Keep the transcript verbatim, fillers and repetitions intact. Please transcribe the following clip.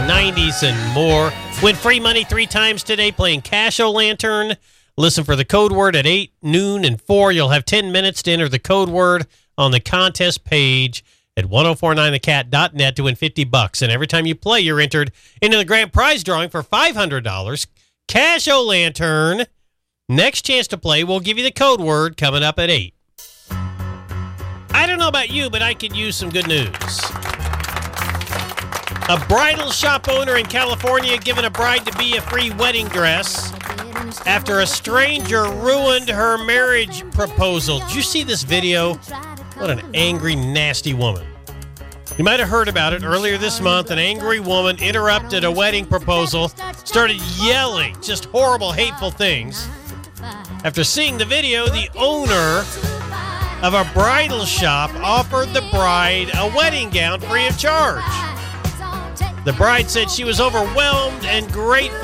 nineties, and more. Win free money three times today playing Cash-O-Lantern. Listen for the code word at eight, noon, and four. You'll have ten minutes to enter the code word on the contest page at ten forty-nine the cat dot net to win fifty bucks. And every time you play, you're entered into the grand prize drawing for five hundred dollars. Cash-O-Lantern. Next chance to play, we'll give you the code word coming up at eight. I don't know about you, but I could use some good news. A bridal shop owner in California giving a bride-to-be a free wedding dress after a stranger ruined her marriage proposal. Did you see this video? What an angry, nasty woman. You might have heard about it earlier this month. An angry woman interrupted a wedding proposal, started yelling just horrible, hateful things. After seeing the video, the owner of a bridal shop offered the bride a wedding gown free of charge. The bride said she was overwhelmed and grateful